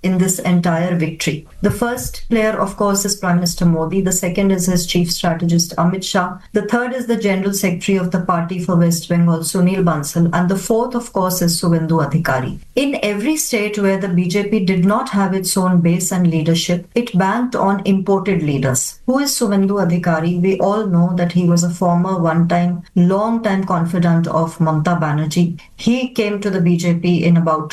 in this entire victory. The first player, of course, is Prime Minister Modi. The second is his chief strategist, Amit Shah. The third is the General Secretary of the party for West Bengal, Sunil Bansal. And the fourth, of course, is Suvendu Adhikari. In every state where the BJP did not have its own base and leadership, it banked on imported leaders. Who is Suvendu Adhikari? We all know that he was a former one-time, long-time confidant of Mamata Banerjee. He came to the BJP in about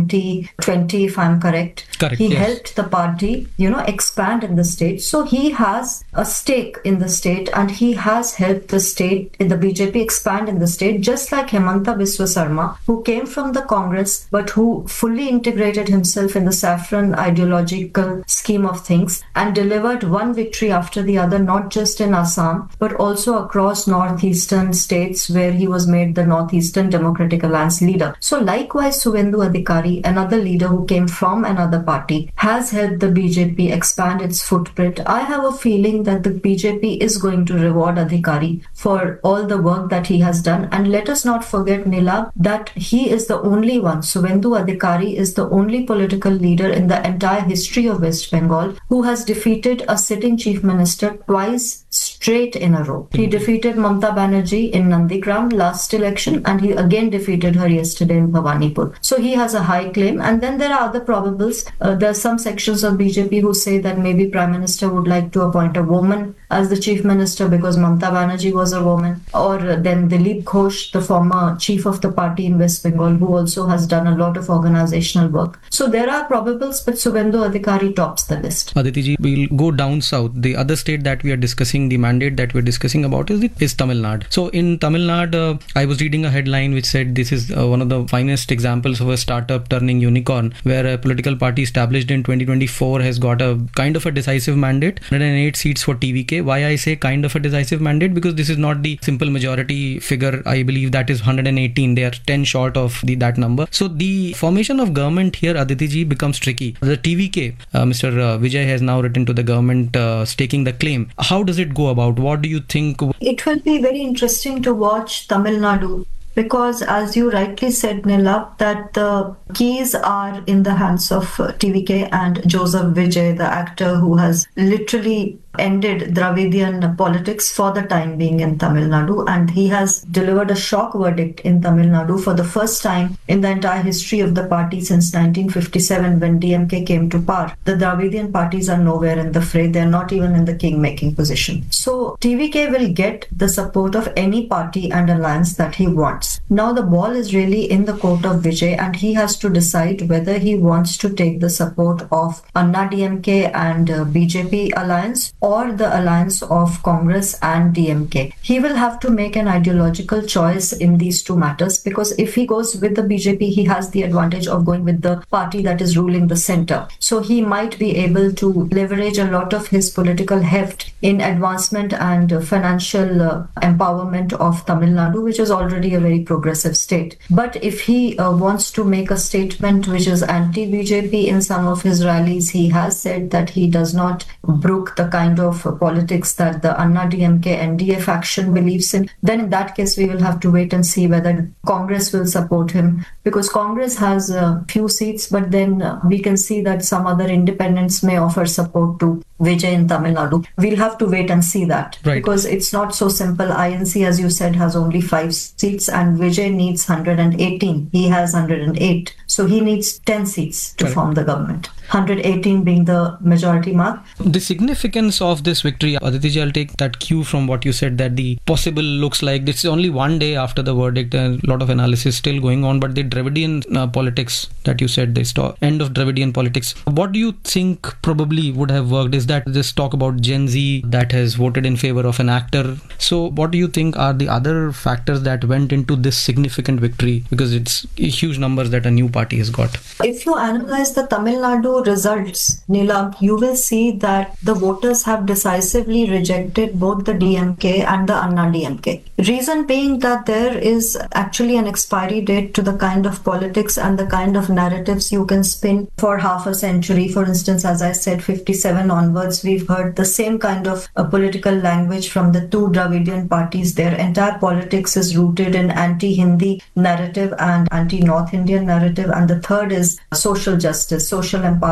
2020, if I'm correct. He helped the party, expand in the state. So he has a stake in the state and he has helped the state, in the BJP, expand in the state, just like Hemanta Biswa Sarma, who came from the Congress but who fully integrated himself in the saffron ideological scheme of things and delivered one victory after the other, not just in Assam, but also across northeastern states where he was made the Northeastern Democratic Alliance leader. So likewise, Suvendu Adhikari, another leader who came from another party, has helped the BJP expand its footprint. I have a feeling that the BJP is going to reward Adhikari for all the work that he has done. And let us not forget, Nila, that he is the only one, Suvendu Adhikari is the only political leader in the entire history of West Bengal who has defeated a sitting chief minister twice straight in a row. He defeated Mamata Banerjee in Nandigram last election and he again defeated her yesterday in Bhawanipur. So he has a high claim. And then there are other probables. There are some sections of BJP who say that maybe Prime Minister would like to appoint a woman as the chief minister because Mamata Banerjee was a woman. Or then Dilip Ghosh, the former chief of the party in West Bengal, who also has done a lot of organizational work. So there are probables, but Suvendu Adhikari tops the list. Aditi ji, we'll go down south. The other state that we are discussing, the mandate that we're discussing about is Tamil Nadu. So in Tamil Nadu, I was reading a headline which said this is one of the finest examples of a startup turning unicorn, where a political party established in 2024 has got a kind of a decisive mandate, 108 seats for TVK. Why I say kind of a decisive mandate? Because this is not the simple majority figure. I believe that is 118. They are 10 short of that number. So the formation of government here, Aditi ji, becomes tricky. The TVK, Mr. Vijay has now written to the government staking the claim. How does it go about? What do you think? It will be very interesting to watch Tamil Nadu, because as you rightly said, Nila, that the keys are in the hands of TVK and Joseph Vijay, the actor who has literally ended Dravidian politics for the time being in Tamil Nadu, and he has delivered a shock verdict in Tamil Nadu for the first time in the entire history of the party since 1957 when DMK came to power. The Dravidian parties are nowhere in the fray. They're not even in the king-making position. So TVK will get the support of any party and alliance that he wants. Now the ball is really in the court of Vijay and he has to decide whether he wants to take the support of Anna DMK and BJP alliance or the alliance of Congress and DMK. He will have to make an ideological choice in these two matters, because if he goes with the BJP, he has the advantage of going with the party that is ruling the center. So he might be able to leverage a lot of his political heft in advancement and financial empowerment of Tamil Nadu, which is already a very progressive state. But if he wants to make a statement which is anti-BJP in some of his rallies, he has said that he does not brook the kind of politics that the Anna DMK NDA faction believes in, then in that case we will have to wait and see whether Congress will support him, because Congress has a few seats, but then we can see that some other independents may offer support to Vijay in Tamil Nadu. We'll have to wait and see that, because it's not so simple. INC, as you said, has only 5 seats and Vijay needs 118. He has 108. So he needs 10 seats to form the government. 118 being the majority mark. The significance of this victory, Aditi, I'll take that cue from what you said, that the possible looks like this is only one day after the verdict and a lot of analysis still going on, but the Dravidian politics that you said, the end of Dravidian politics, what do you think probably would have worked? Is that this talk about Gen Z that has voted in favor of an actor? So what do you think are the other factors that went into this significant victory? Because it's huge numbers that a new party has got. If you analyze the Tamil Nadu results, Neelam, you will see that the voters have decisively rejected both the DMK and the Anna DMK. Reason being that there is actually an expiry date to the kind of politics and the kind of narratives you can spin for half a century. For instance, as I said, 57 onwards, we've heard the same kind of political language from the two Dravidian parties. Their entire politics is rooted in anti-Hindi narrative and anti-North Indian narrative. And the third is social justice, social empowerment